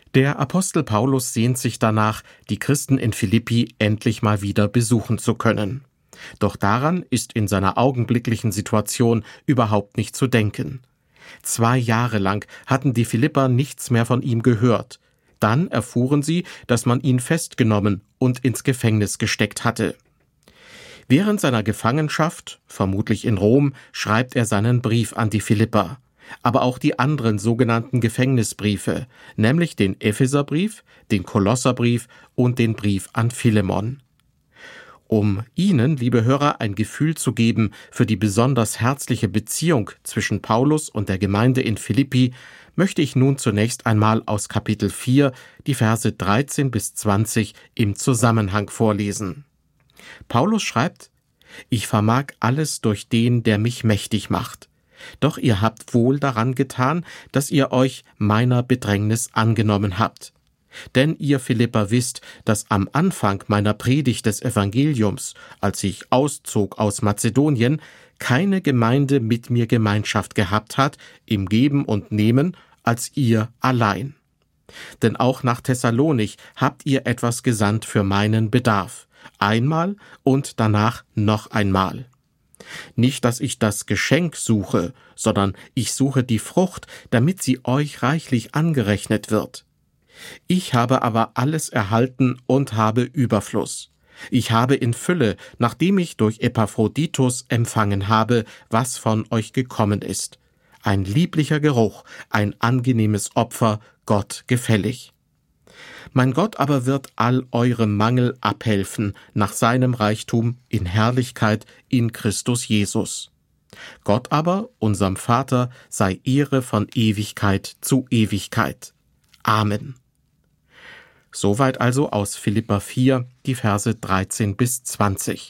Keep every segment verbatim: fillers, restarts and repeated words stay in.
Der Apostel Paulus sehnt sich danach, die Christen in Philippi endlich mal wieder besuchen zu können. Doch daran ist in seiner augenblicklichen Situation überhaupt nicht zu denken. Zwei Jahre lang hatten die Philipper nichts mehr von ihm gehört. Dann erfuhren sie, dass man ihn festgenommen und ins Gefängnis gesteckt hatte. Während seiner Gefangenschaft, vermutlich in Rom, schreibt er seinen Brief an die Philipper, aber auch die anderen sogenannten Gefängnisbriefe, nämlich den Epheserbrief, den Kolosserbrief und den Brief an Philemon. Um Ihnen, liebe Hörer, ein Gefühl zu geben für die besonders herzliche Beziehung zwischen Paulus und der Gemeinde in Philippi, möchte ich nun zunächst einmal aus Kapitel vier die Verse dreizehn bis zwanzig im Zusammenhang vorlesen. Paulus schreibt: »Ich vermag alles durch den, der mich mächtig macht. Doch ihr habt wohl daran getan, dass ihr euch meiner Bedrängnis angenommen habt. Denn ihr Philipper wisst, dass am Anfang meiner Predigt des Evangeliums, als ich auszog aus Mazedonien, keine Gemeinde mit mir Gemeinschaft gehabt hat, im Geben und Nehmen, als ihr allein. Denn auch nach Thessalonich habt ihr etwas gesandt für meinen Bedarf, einmal und danach noch einmal. Nicht, dass ich das Geschenk suche, sondern ich suche die Frucht, damit sie euch reichlich angerechnet wird. Ich habe aber alles erhalten und habe Überfluss. Ich habe in Fülle, nachdem ich durch Epaphroditus empfangen habe, was von euch gekommen ist. Ein lieblicher Geruch, ein angenehmes Opfer, Gott gefällig. Mein Gott aber wird all eurem Mangel abhelfen, nach seinem Reichtum in Herrlichkeit in Christus Jesus. Gott aber, unserem Vater, sei Ehre von Ewigkeit zu Ewigkeit. Amen.« Soweit also aus Philipper vier, die Verse dreizehn bis zwanzig.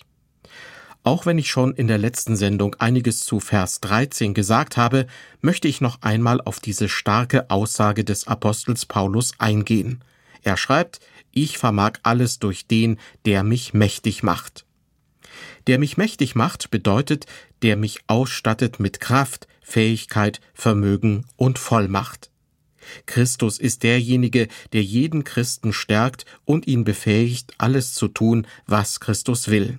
Auch wenn ich schon in der letzten Sendung einiges zu Vers dreizehn gesagt habe, möchte ich noch einmal auf diese starke Aussage des Apostels Paulus eingehen. Er schreibt: »Ich vermag alles durch den, der mich mächtig macht.« Der mich mächtig macht bedeutet, der mich ausstattet mit Kraft, Fähigkeit, Vermögen und Vollmacht. Christus ist derjenige, der jeden Christen stärkt und ihn befähigt, alles zu tun, was Christus will.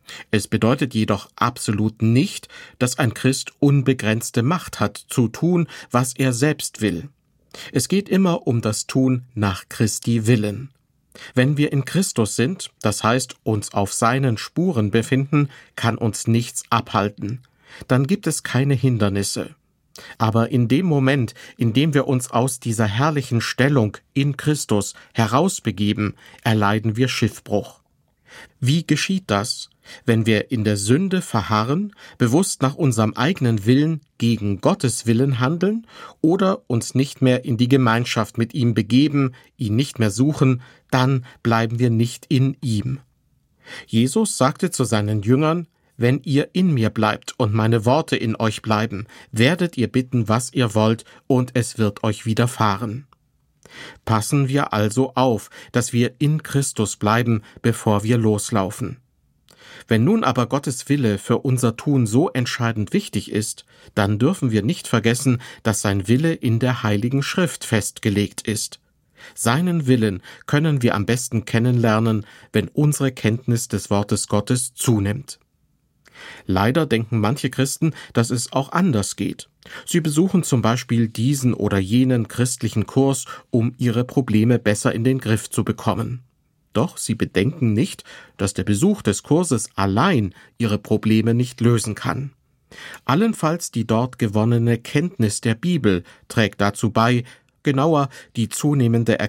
Es bedeutet jedoch absolut nicht, dass ein Christ unbegrenzte Macht hat, zu tun, was er selbst will. Es geht immer um das Tun nach Christi Willen. Wenn wir in Christus sind, das heißt uns auf seinen Spuren befinden, kann uns nichts abhalten. Dann gibt es keine Hindernisse. Aber in dem Moment, in dem wir uns aus dieser herrlichen Stellung in Christus herausbegeben, erleiden wir Schiffbruch. Wie geschieht das? Wenn wir in der Sünde verharren, bewusst nach unserem eigenen Willen gegen Gottes Willen handeln oder uns nicht mehr in die Gemeinschaft mit ihm begeben, ihn nicht mehr suchen, dann bleiben wir nicht in ihm. Jesus sagte zu seinen Jüngern: »Wenn ihr in mir bleibt und meine Worte in euch bleiben, werdet ihr bitten, was ihr wollt, und es wird euch widerfahren.« Passen wir also auf, dass wir in Christus bleiben, bevor wir loslaufen. Wenn nun aber Gottes Wille für unser Tun so entscheidend wichtig ist, dann dürfen wir nicht vergessen, dass sein Wille in der Heiligen Schrift festgelegt ist. Seinen Willen können wir am besten kennenlernen, wenn unsere Kenntnis des Wortes Gottes zunimmt. Leider denken manche Christen, dass es auch anders geht. Sie besuchen zum Beispiel diesen oder jenen christlichen Kurs, um ihre Probleme besser in den Griff zu bekommen. Doch sie bedenken nicht, dass der Besuch des Kurses allein ihre Probleme nicht lösen kann. Allenfalls die dort gewonnene Kenntnis der Bibel trägt dazu bei, genauer die zunehmende